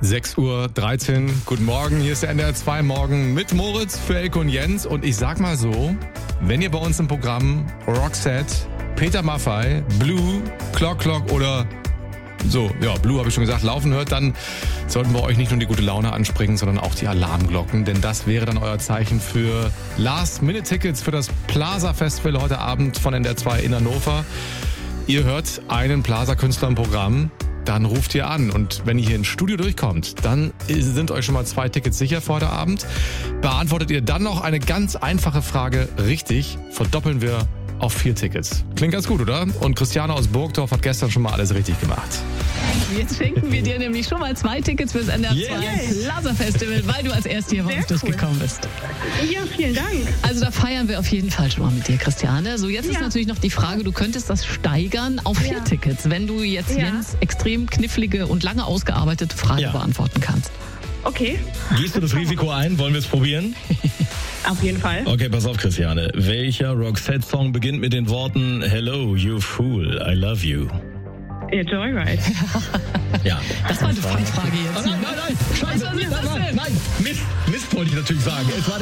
6:13 Uhr. Guten Morgen, hier ist der NDR 2 Morgen mit Moritz für Elke und Jens. Und ich sag mal so, wenn ihr bei uns im Programm Roxette, Peter Maffay, Blue, Clock oder so, ja, Blue habe ich schon gesagt, laufen hört, dann sollten wir euch nicht nur die gute Laune anspringen, sondern auch die Alarmglocken. Denn das wäre dann euer Zeichen für Last-Minute-Tickets für das Plaza-Festival heute Abend von NDR 2 in Hannover. Ihr hört einen Plaza-Künstler im Programm, dann ruft ihr an. Und wenn ihr hier ins Studio durchkommt, dann sind euch schon mal 2 Tickets sicher für heute Abend. Beantwortet ihr dann noch eine ganz einfache Frage richtig, verdoppeln wir auf 4 Tickets. Klingt ganz gut, oder? Und Christiane aus Burgdorf hat gestern schon mal alles richtig gemacht. Jetzt schenken wir dir nämlich schon mal 2 Tickets fürs NDR 2 Plaza Festival, weil du als Erste hier bei uns durchgekommen bist. Ja, vielen Dank. Also da feiern wir auf jeden Fall schon mal mit dir, Christiane. So, jetzt ist natürlich noch die Frage, du könntest das steigern auf 4 Tickets, wenn du jetzt Jens extrem knifflige und lange ausgearbeitete Fragen beantworten kannst. Okay. Gehst du das Risiko ein? Wollen wir es probieren? Auf jeden Fall. Okay, pass auf, Christiane. Welcher Roxette-Song beginnt mit den Worten Hello, you fool, I love you? Ja, Joyride. Ja. Das war eine Fangfrage jetzt. Nein, Scheiße, nein, Mist wollte ich natürlich sagen. Es war